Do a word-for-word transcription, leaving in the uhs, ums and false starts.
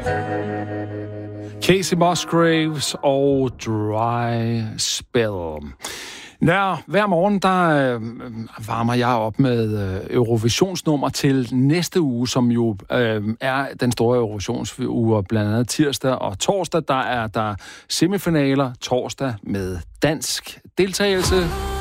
Casey Musgraves og Dry Spell. Ja, hver morgen, der øh, varmer jeg op med øh, Eurovisionsnummer til næste uge, som jo øh, er den store Eurovisionsuge, blandt andet tirsdag og torsdag. Der er der semifinaler torsdag med dansk deltagelse.